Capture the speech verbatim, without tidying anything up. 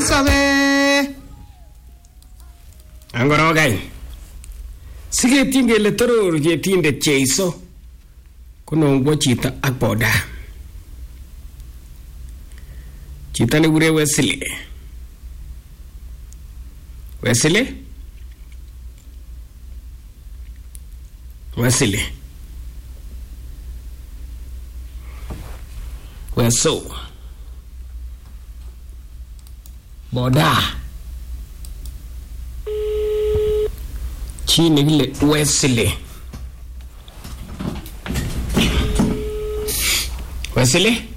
sabe angoro gany sigetyin kele toror ketindet Jeiso konongwo chito ak boda chito nekure Wesley Wesley Wesley Weso boda chini kile Wesley Wesley